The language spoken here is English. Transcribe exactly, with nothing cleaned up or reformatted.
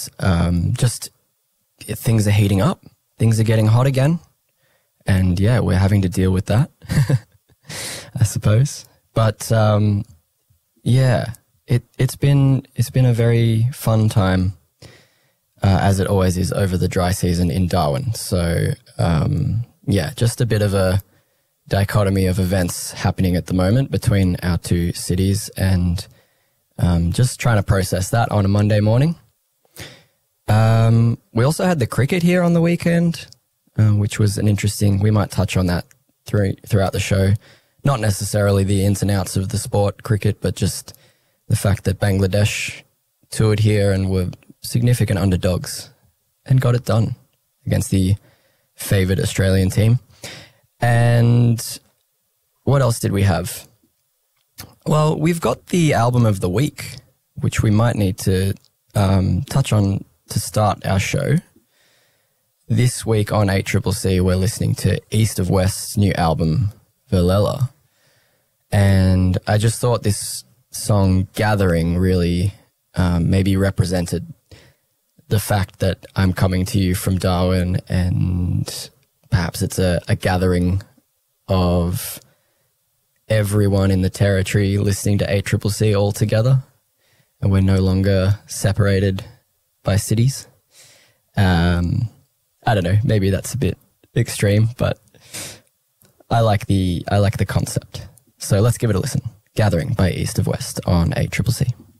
because um, just things are heating up. Things are getting hot again. And yeah, we're having to deal with that, I suppose. But um, yeah, it, it's been it's been a very fun time, uh, as it always is over the dry season in Darwin. So um, yeah, just a bit of a dichotomy of events happening at the moment between our two cities, and um, just trying to process that on a Monday morning. Um, we also had the cricket here on the weekend, uh, which was an interesting, we might touch on that through, throughout the show. Not necessarily the ins and outs of the sport, cricket, but just the fact that Bangladesh toured here and were significant underdogs and got it done against the favoured Australian team. And what else did we have? Well, we've got the album of the week, which we might need to um, touch on to start our show. This week on A C C C, we're listening to East of West's new album, Vilela. And I just thought this song, Gathering, really um, maybe represented the fact that I'm coming to you from Darwin, and perhaps it's a, a gathering of everyone in the territory listening to A C C C all together, and we're no longer separated by cities. Um, I don't know, maybe that's a bit extreme, but I like the I like the concept. So let's give it a listen. Gathering by East of West on A C C C.